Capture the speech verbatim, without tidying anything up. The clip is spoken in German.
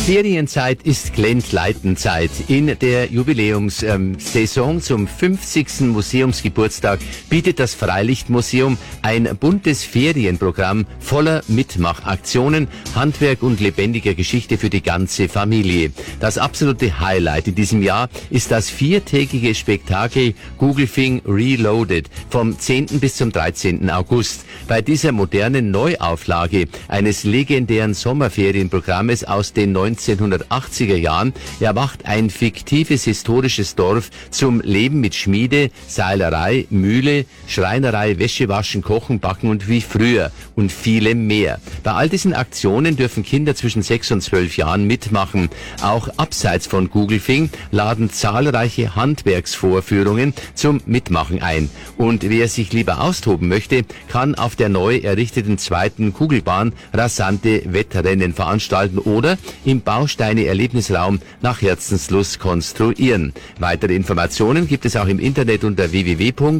Ferienzeit ist Glendleitenzeit. In der Jubiläumssaison ähm, zum fünfzigsten Museumsgeburtstag bietet das Freilichtmuseum ein buntes Ferienprogramm voller Mitmachaktionen, Handwerk und lebendiger Geschichte für die ganze Familie. Das absolute Highlight in diesem Jahr ist das viertägige Spektakel Googlefing Reloaded vom zehnten bis zum dreizehnten August. Bei dieser modernen Neuauflage eines legendären Sommerferienprogrammes aus den neunzehnhundertachtziger Jahren erwacht ein fiktives historisches Dorf zum Leben mit Schmiede, Seilerei, Mühle, Schreinerei, Wäschewaschen, Kochen, Backen und wie früher und vielem mehr. Bei all diesen Aktionen dürfen Kinder zwischen sechs und zwölf Jahren mitmachen. Auch abseits von Googlefing laden zahlreiche Handwerksvorführungen zum Mitmachen ein. Und wer sich lieber austoben möchte, kann auf der neu errichteten zweiten Kugelbahn rasante Wettrennen veranstalten oder im Bausteine-Erlebnisraum nach Herzenslust konstruieren. Weitere Informationen gibt es auch im Internet unter w w w punkt